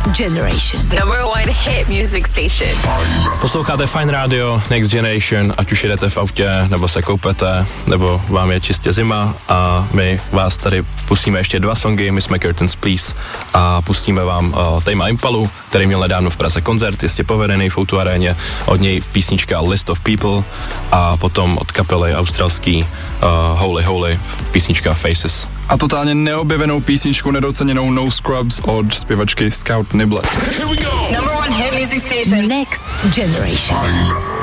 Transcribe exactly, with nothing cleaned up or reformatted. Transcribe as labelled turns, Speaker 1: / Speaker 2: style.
Speaker 1: Generation.
Speaker 2: Number one hit music station.
Speaker 3: Posloucháte Fine Radio, Next Generation, ať už jedete v autě, nebo se koupete, nebo vám je čistě zima a my vás tady pustíme ještě dva songy, my jsme Curtains Please a pustíme vám uh, Tame Impalu, který měl nedávno v Praze koncert, jistě povedený v Outu aréně, od něj písnička List of People a potom od kapely australský uh, Holy Holy písnička Faces.
Speaker 4: A totálně neobjevenou písničku nedoceněnou No Scrubs od zpěvačky Scout Nibbler.
Speaker 2: Number one hit music station.
Speaker 1: Next Generation.